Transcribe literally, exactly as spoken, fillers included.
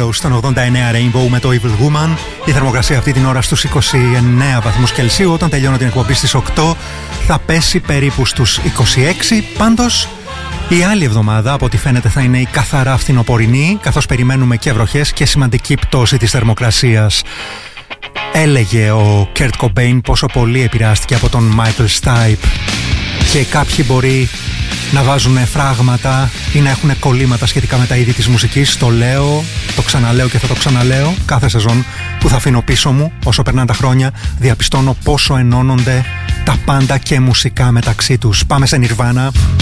Willows στον ογδόντα εννέα Rainbow με το Evil Woman. Η θερμοκρασία αυτή την ώρα στους είκοσι εννέα βαθμούς Κελσίου. Όταν τελειώνω την εκπομπή στις οκτώ θα πέσει περίπου στους είκοσι έξι. Πάντως η άλλη εβδομάδα από ό,τι φαίνεται θα είναι η καθαρά φθινοπορεινή, καθώς περιμένουμε και βροχές και σημαντική πτώση της θερμοκρασίας. Έλεγε ο Kurt Cobain πόσο πολύ επηρεάστηκε από τον Michael Stipe και κάποιοι μπορεί να βάζουν φράγματα ή να έχουν κολλήματα σχετικά με τα είδη της μουσικής. Το λέω, το ξαναλέω και θα το ξαναλέω κάθε σεζόν που θα αφήνω πίσω μου. Όσο περνάνε τα χρόνια διαπιστώνω πόσο ενώνονται τα πάντα και μουσικά μεταξύ τους. Πάμε σε Nirvana.